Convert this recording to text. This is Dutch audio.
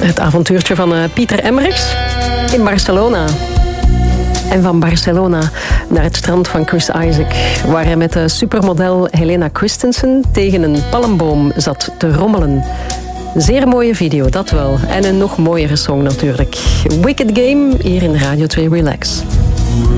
Het avontuurtje van Pieter Emmerichs in Barcelona. En van Barcelona naar het strand van Chris Isaak, waar hij met de supermodel Helena Christensen tegen een palmboom zat te rommelen. Zeer mooie video, dat wel. En een nog mooiere song natuurlijk. Wicked Game, hier in Radio 2 Relax.